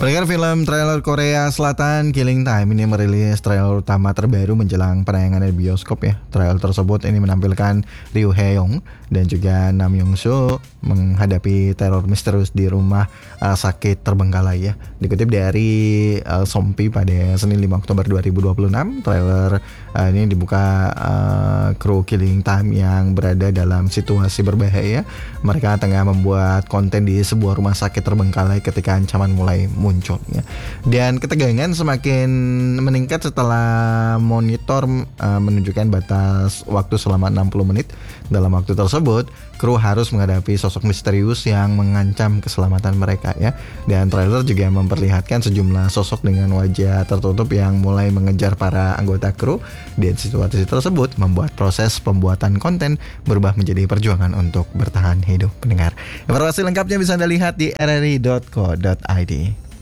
Pendengar, film trailer Korea Selatan Killing Time ini merilis trailer utama terbaru menjelang penayangan di bioskop ya. Trailer tersebut ini menampilkan Ryu Hae-young dan juga Nam Young Soo menghadapi teror misterius di rumah sakit terbengkalai ya. Dikutip dari Sompi pada Senin 5 Oktober 2026, trailer ini dibuka kru Killing Time yang berada dalam situasi berbahaya. Mereka tengah membuat konten di sebuah rumah sakit terbengkalai ketika ancaman mulai muncul ya. Dan ketegangan semakin meningkat setelah monitor menunjukkan batas waktu selama 60 menit. Dalam waktu tersebut, kru harus menghadapi sosok misterius yang mengancam keselamatan mereka ya. Dan trailer juga memperlihatkan sejumlah sosok dengan wajah tertutup yang mulai mengejar para anggota kru. Dan situasi tersebut membuat proses pembuatan konten berubah menjadi perjuangan untuk bertahan hidup. Pendengar, informasi lengkapnya bisa Anda lihat di rri.co.id.